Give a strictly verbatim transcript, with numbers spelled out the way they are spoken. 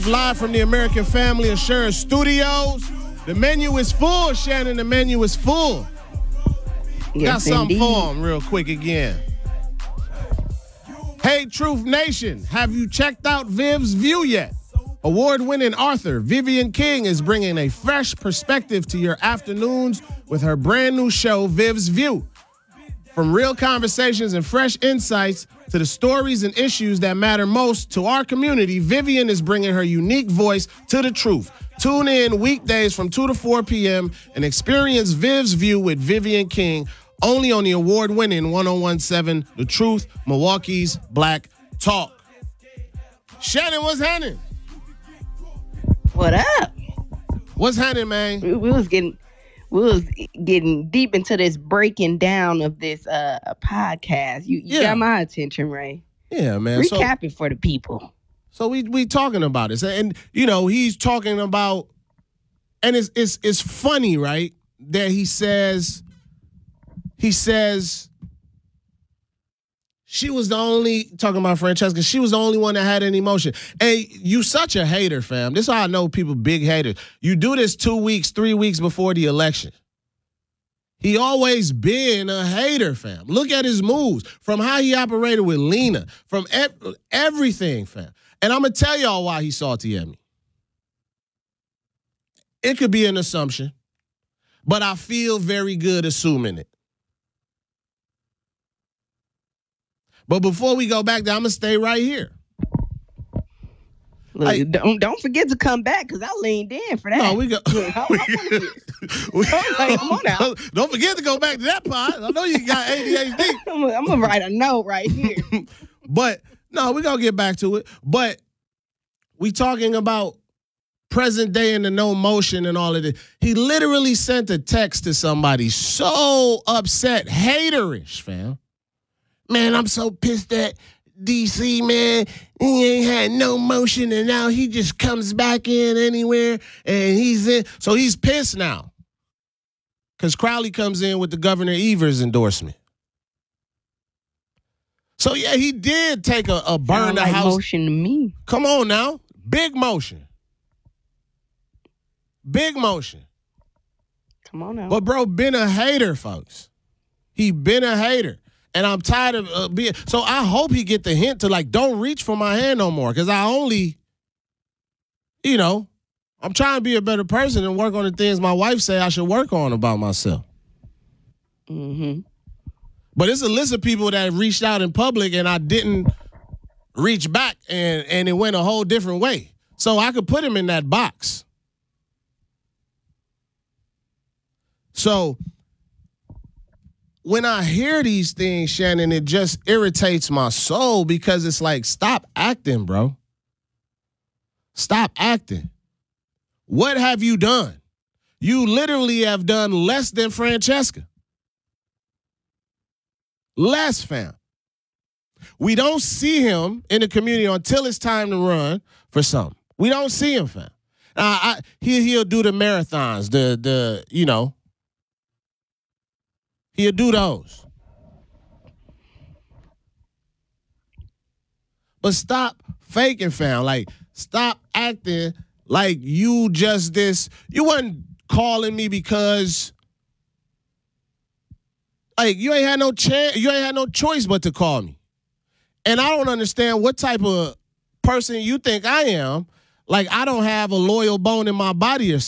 Live from the American Family Insurance Studios. The menu is full, Shannon. The menu is full. Yes, Got something indeed. for them real quick again. Hey, Truth Nation, have you checked out Viv's View yet? Award-winning author Vivian King is bringing a fresh perspective to your afternoons with her brand new show, Viv's View. From real conversations and fresh insights to the stories and issues that matter most to our community, Vivian is bringing her unique voice to the truth. Tune in weekdays from two to four p.m. and experience Viv's View with Vivian King only on the award-winning one oh one point seven The Truth, Milwaukee's Black Talk. Shannon, what's happening? What up? What's happening, man? We, we was getting we was getting deep into this breaking down of this uh podcast. You, you Yeah. got my attention, Ray. Yeah, man. So, Recap it for the people. so we we talking about this, and you know he's talking about, and it's it's it's funny, right? That he says, he says. She was the only, talking about Francesca, she was the only one that had any emotion. Hey, you such a hater, fam. This is how I know people big haters. You do this two weeks, three weeks before the election. He always been a hater, fam. Look at his moves, from how he operated with Lena, from ev- everything, fam. And I'm going to tell y'all why he's salty at me. It could be an assumption, but I feel very good assuming it. But before we go back there, I'm going to stay right here. Look, Hey. don't don't forget to come back because I leaned in for that. No, we go. Look, I- I wanna get- we- Hey, come on now. don't, don't forget to go back to that pod. I know you got A D H D. I'm gonna I'm gonna write a note right here. But, no, we're going to get back to it. But we talking about present day and the no motion and all of this. He literally sent a text to somebody so upset, haterish, fam. Man, I'm so pissed at D C, man. He ain't had no motion, and now he just comes back in anywhere, and he's in. So he's pissed now. Because Crowley comes in with the Governor Evers endorsement. So, yeah, he did take a, a burn Sound the like house. motion to me. Come on now. Big motion. Big motion. Come on now. But, bro, been a hater, folks. He been a hater. And I'm tired of uh, being. So I hope he get the hint to, like, don't reach for my hand no more. Because I only, you know, I'm trying to be a better person and work on the things my wife say I should work on about myself. Mm-hmm. But it's a list of people that reached out in public and I didn't reach back and, and it went a whole different way. So I could put him in that box. So when I hear these things, Shannon, it just irritates my soul because it's like, stop acting, bro. Stop acting. What have you done? You literally have done less than Francesca. Less, fam. We don't see him in the community until it's time to run for something. We don't see him, fam. Uh, I, he, he'll do the marathons, the, the you know, he'll do those. But stop faking, fam. Like, stop acting like you just this. You wasn't calling me because, like, you ain't had no chance. You ain't had no choice but to call me. And I don't understand what type of person you think I am. Like, I don't have a loyal bone in my body or